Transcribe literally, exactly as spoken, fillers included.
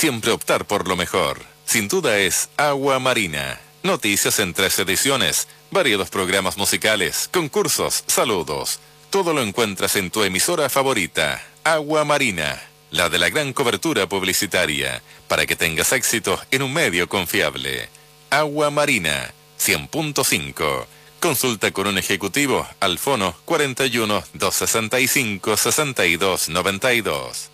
siempre optar por lo mejor. Sin duda es Agua Marina. Noticias en tres ediciones, variados programas musicales, concursos, saludos. Todo lo encuentras en tu emisora favorita, Agua Marina, la de la gran cobertura publicitaria, para que tengas éxito en un medio confiable. Agua Marina, cien punto cinco. Consulta con un ejecutivo al fono cuarenta y uno, doscientos sesenta y cinco, sesenta y dos noventa y dos.